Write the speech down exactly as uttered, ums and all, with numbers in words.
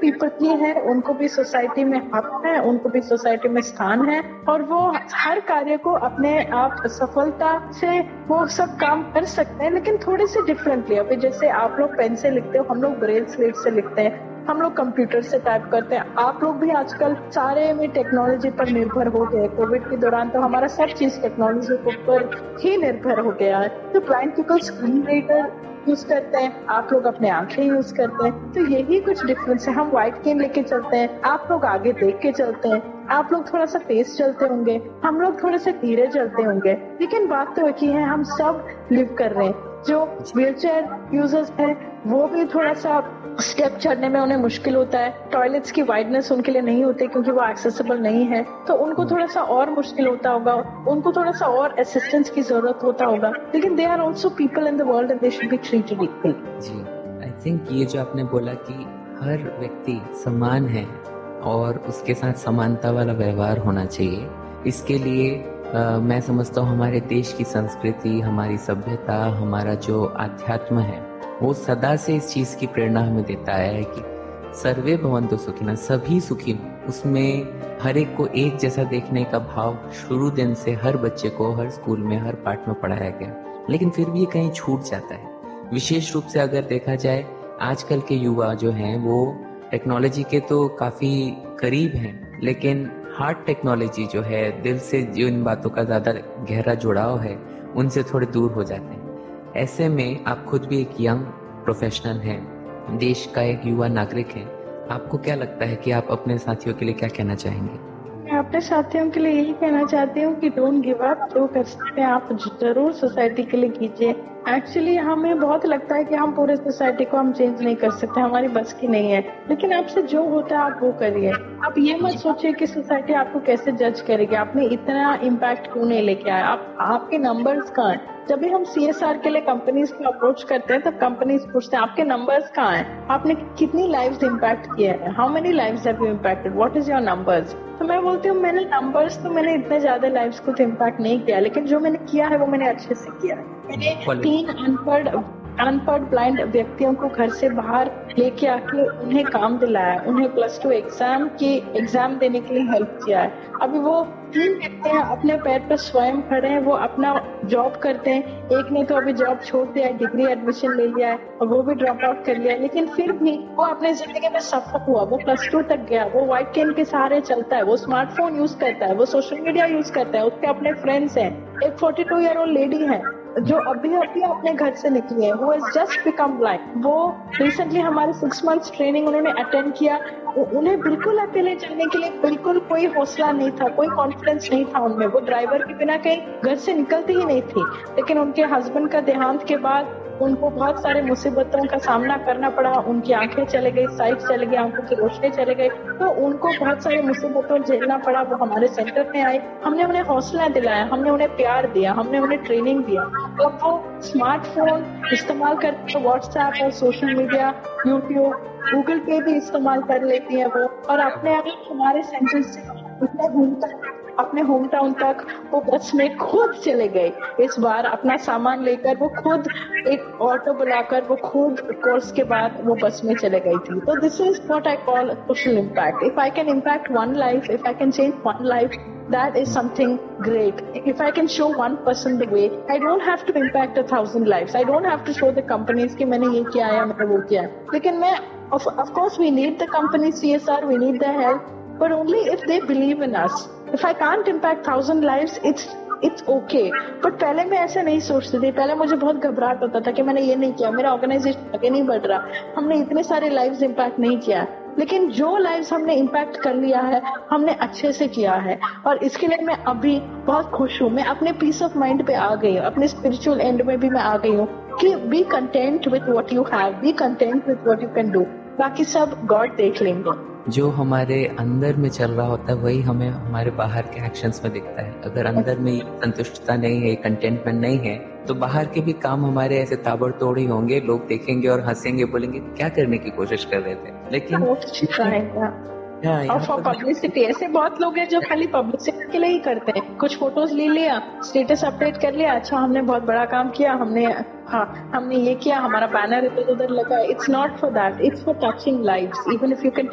People ही है, उनको भी सोसाइटी में हक है, उनको भी सोसाइटी में स्थान है और वो हर कार्य को अपने आप सफलता से वो सब काम कर सकते हैं, लेकिन थोड़े से डिफरेंटली। अभी जैसे आप लोग पेन से लिखते हो, हम लोग ब्रेल स्लेट से लिखते हैं, हम लोग कंप्यूटर से टाइप करते हैं, आप लोग भी आजकल सारे में टेक्नोलॉजी पर निर्भर हो गए। कोविड के दौरान तो हमारा सब चीज टेक्नोलॉजी के ऊपर ही निर्भर हो गया है। तो blind people screen reader use करते हैं, आप लोग अपने आंखें यूज करते हैं, तो यही कुछ डिफरेंस है। हम व्हाइट केन लेके चलते हैं, आप लोग आगे देख के चलते हैं, आप लोग थोड़ा सा तेज चलते होंगे, हम लोग थोड़े से धीरे चलते होंगे, लेकिन बात तो एक ही है, हम सब लिव कर रहे हैं। जो व्हीलचेयर यूजर्स है वो भी थोड़ा सा स्टेप चढ़ने में उन्हें मुश्किल होता है, टॉयलेट्स की वाइडनेस उनके लिए नहीं होती क्योंकि वो एक्सेसिबल नहीं है, तो उनको थोड़ा सा और मुश्किल होता होगा, उनको थोड़ा सा और असिस्टेंस की जरूरत होता होगा, लेकिन they are also people in the world and they should be treated equally. Ji, I think ये जो आपने बोला कि हर व्यक्ति समान है और उसके साथ समानता वाला व्यवहार होना चाहिए, इसके लिए आ, मैं समझता हूँ हमारे देश की संस्कृति, हमारी सभ्यता, हमारा जो आध्यात्म है वो सदा से इस चीज की प्रेरणा हमें देता है कि सर्वे भवन्तु सुखिनः, सभी सुखी हो। उसमें हर एक को एक जैसा देखने का भाव शुरू दिन से हर बच्चे को हर स्कूल में हर पाठ में पढ़ाया गया, लेकिन फिर भी ये कहीं छूट जाता है। विशेष रूप से अगर देखा जाए आजकल के युवा जो हैं वो टेक्नोलॉजी के तो काफी करीब हैं, लेकिन हार्ड टेक्नोलॉजी जो है, दिल से जो इन बातों का ज्यादा गहरा जुड़ाव है, उनसे थोड़े दूर हो जाते हैं। ऐसे में आप खुद भी एक यंग प्रोफेशनल हैं, देश का एक युवा नागरिक हैं, आपको क्या लगता है कि आप अपने साथियों के लिए क्या कहना चाहेंगे? मैं अपने साथियों के लिए यही कहना चाहती हूँ कि डोंट गिव अप, जो कर सकते हैं आप जरूर सोसाइटी के लिए कीजिए। एक्चुअली हमें बहुत लगता है कि हम पूरे सोसाइटी को हम चेंज नहीं कर सकते, हमारी बस की नहीं है, लेकिन आपसे जो होता है आप वो करिए। आप ये मत सोचिए कि सोसाइटी आपको कैसे जज करेगी, आपने इतना इम्पैक्ट क्यों नहीं लेके आया, आप आपके नंबर्स कहाँ हैं। जब भी हम सीएसआर के लिए कंपनीज को अप्रोच करते हैं तब कंपनीज पूछते हैं आपके नंबर्स कहाँ हैं, आपने कितनी लाइव्स इम्पैक्ट किए हैं, how many lives have you impacted, what is your numbers. तो मैं बोलती हूँ मैंने नंबर्स तो मैंने इतने ज्यादा लाइव्स को तो इम्पैक्ट नहीं किया, लेकिन जो मैंने किया है वो मैंने अच्छे से किया है। मैंने तीन अनपढ़ अनपढ़ ब्लाइंड व्यक्तियों को घर से बाहर लेके आके उन्हें काम दिलाया, उन्हें प्लस टू एग्जाम की एग्जाम देने के लिए हेल्प किया है। अभी वो तीन व्यक्ति हैं, अपने पैर पर स्वयं खड़े हैं, वो अपना जॉब करते हैं। एक ने तो अभी जॉब छोड़ दिया है, डिग्री एडमिशन ले लिया है और वो भी ड्रॉप आउट कर लिया है, लेकिन फिर भी वो अपने जिंदगी में सफल हुआ, वो प्लस टू तक गया, वो व्हाइट केन के सहारे चलता है, वो स्मार्टफोन यूज करता है, वो सोशल मीडिया यूज करता है, उसके अपने फ्रेंड्स हैं। एक forty two year old lady है जो अभी अभी अपने घर से निकली है, वो इज जस्ट बिकम ब्लाइंड। वो रिसेंटली हमारे सिक्स मंथ्स ट्रेनिंग उन्होंने अटेंड किया, उन्हें बिल्कुल अकेले चलने के लिए बिल्कुल कोई हौसला नहीं था, कोई कॉन्फिडेंस नहीं था उनमें, वो ड्राइवर के बिना कहीं घर से निकलती ही नहीं थी। लेकिन उनके हस्बैंड का देहांत के बाद उनको बहुत सारे मुसीबतों का सामना करना पड़ा, उनकी आंखें चले गई, साइट चले गई, आंखों की रोशनी चले गई, तो उनको बहुत सारे मुसीबतों झेलना पड़ा। वो हमारे सेंटर में आए, हमने उन्हें हौसला दिलाया, हमने उन्हें प्यार दिया, हमने उन्हें ट्रेनिंग दिया। तो वो स्मार्टफोन इस्तेमाल करते हैं, व्हाट्सएप और सोशल मीडिया, यूट्यूब, गूगल पे भी इस्तेमाल कर लेती है वो, और अपने आप हमारे सेंटर से अपने होम तक अपने होम टाउन तक वो बस में खुद चले गए। इस बार अपना सामान लेकर वो खुद एक ऑटो बुलाकर वो खुद कोर्स के बाद वो बस में चले गई थी। तो this is what I call social impact. If I can impact one life, if I can change one life, that is something great. If I can show one person the way, I don't have to impact a thousand lives. I don't have to show the companies कि मैंने ये किया है, मैंने वो किया है। लेकिन मैं of, of course we need the company C S R, we need their help, but only if they believe in us. If I can't impact thousand lives, it's it's okay. But पहले मैं ऐसे नहीं सोचती थी, पहले मुझे बहुत घबराहट होता था कि मैंने ये नहीं किया, मेरा ऑर्गेनाइजेशन आगे नहीं बढ़ रहा, हमने इतने सारे लाइव्स इम्पैक्ट नहीं किया। लेकिन जो लाइव्स हमने इम्पैक्ट कर लिया है, हमने अच्छे से किया है, और इसके लिए मैं अभी बहुत खुश हूँ। मैं अपने पीस ऑफ माइंड पे आ गई हूँ, अपने स्पिरिचुअल एंड में भी मैं आ गई हूँ कि B content with what you have, B content with what you can do, बाकी सब गॉड देख लेंगे। जो हमारे अंदर में चल रहा होता है वही हमें हमारे बाहर के एक्शंस में दिखता है। अगर अंदर में संतुष्टता नहीं है, कंटेंटमेंट नहीं है, तो बाहर के भी काम हमारे ऐसे ताबड़तोड़ ही होंगे, लोग देखेंगे और हंसेंगे, बोलेंगे क्या करने की कोशिश कर रहे थे। लेकिन और फॉर पब्लिसिटी, ऐसे बहुत लोग हैं जो खाली पब्लिसिटी के लिए ही करते हैं, कुछ फोटोज ले लिया, स्टेटस अपडेट कर लिया, अच्छा हमने बहुत बड़ा काम किया, हमने हाँ हमने ये किया, हमारा बैनर इधर उधर लगा। It's not for that, it's for touching lives. Even if you can